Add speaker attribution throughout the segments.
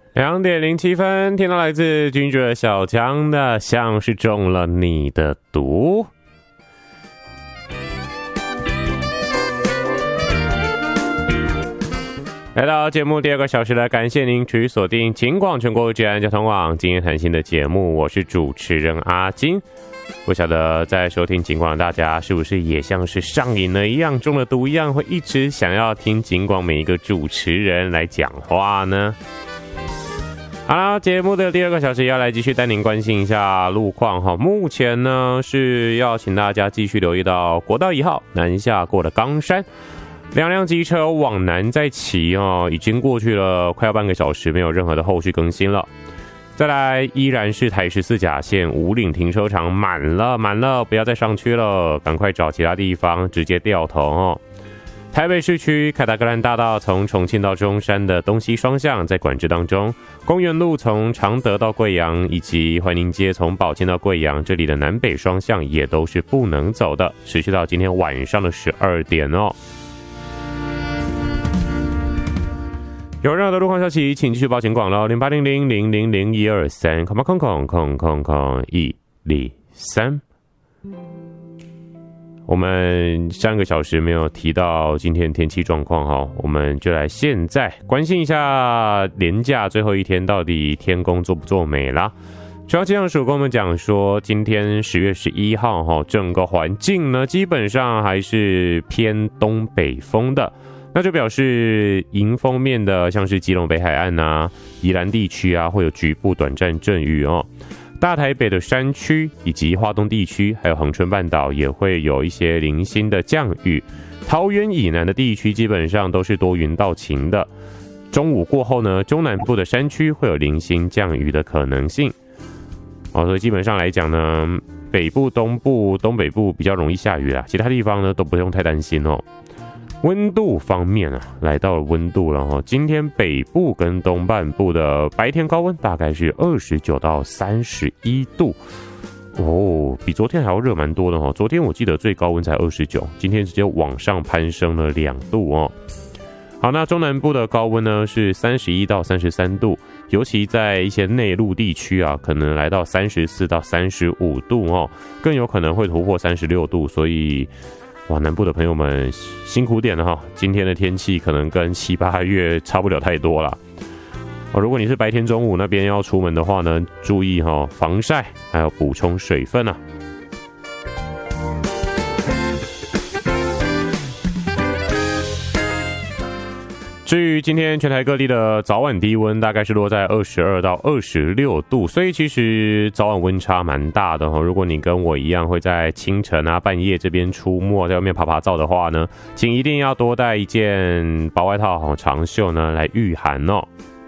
Speaker 1: 2:07，听到来自君主小强的《像是中了你的毒》。来到节目第2个小时了，感谢您持续锁定警广全国治安交通网今天谈心的节目，我是主持人阿金。不晓得在收听警广的大家是不是也像是上瘾了一样，中了毒一样，会一直想要听警广每一个主持人来讲话呢？好了，节目的第2个小时要来继续带您关心一下路况哈。目前呢是要请大家继续留意到国道1号南下过了冈山，2辆机车往南在骑哦，已经过去了快要半个小时，没有任何的后续更新了。再来依然是台14甲线五岭停车场满了，不要再上去了，赶快找其他地方直接掉头哦。台北市区凯达格兰大道从重庆到中山的东西双向在管制当中，公园路从常德到贵阳，以及怀宁街从宝庆到贵阳，这里的南北双向也都是不能走的，持续到今天晚上的12点哦。有任何的路况消息，请继续报警广喽，0800000123，空123。我们上个小时没有提到今天天气状况哈，我们就来现在关心一下连假最后一天到底天公做不做美啦。中央气象署跟我们讲说，今天10月11号哈，整个环境呢基本上还是偏东北风的。那就表示迎风面的像是基隆北海岸啊、宜兰地区啊，会有局部短暂阵雨哦。大台北的山区以及花东地区，还有恒春半岛也会有一些零星的降雨。桃园以南的地区基本上都是多云到晴的。中午过后呢，中南部的山区会有零星降雨的可能性。所以基本上来讲呢，北部、东部、东北部比较容易下雨啦，其他地方呢都不用太担心哦。温度方面啊，来到了温度了哈。今天北部跟东半部的白天高温大概是29到31度哦，比昨天还要热蛮多的哈。昨天我记得最高温才29，今天直接往上攀升了2度哦。好，那中南部的高温呢是31到33度，尤其在一些内陆地区啊，可能来到34到35度哦，更有可能会突破36度，所以哇，南部的朋友们辛苦点了哈！今天的天气可能跟7、8月差不了太多啦。如果你是白天中午那边要出门的话呢，注意哈防晒，还有补充水分啊。至于今天全台各地的早晚低温大概是落在22到26度，所以其实早晚温差蛮大的哈。如果你跟我一样会在清晨啊、半夜这边出没，在外面爬爬照的话呢，请一定要多带一件薄外套、长袖呢来御寒哦。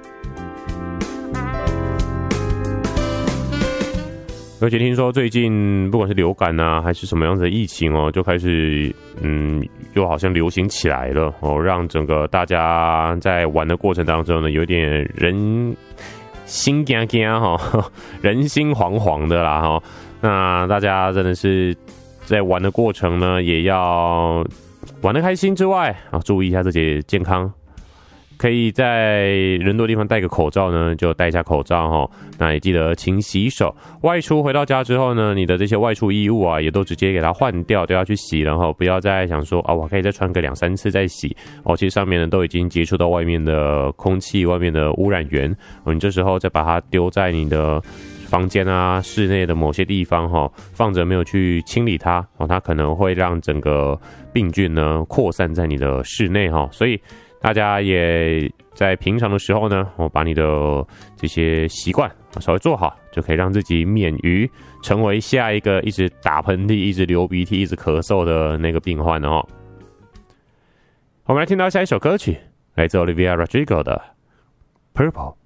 Speaker 1: 而且听说最近不管是流感啊，还是什么样子的疫情哦，就开始又好像流行起来了哦，让整个大家在玩的过程当中呢，有点人心惊惊哈，人心惶惶的啦哈。那大家真的是在玩的过程呢，也要玩得开心之外啊，注意一下自己的健康。可以在人多的地方戴个口罩呢，就戴一下口罩哈。那也记得勤洗手。外出回到家之后呢，你的这些外出衣物啊，也都直接给它换掉，都要去洗，然后不要再想说啊，我可以再穿个2、3次再洗哦。其实上面呢都已经接触到外面的空气、外面的污染源哦。你这时候再把它丢在你的房间啊、室内的某些地方哈，放着没有去清理它哦，它可能会让整个病菌呢扩散在你的室内哈，所以大家也在平常的时候呢，把你的这些习惯稍微做好，就可以让自己免于成为下一个一直打喷嚏、一直流鼻涕、一直咳嗽的那个病患哦。我们来听到下一首歌曲，来自 Olivia Rodrigo 的 Purple。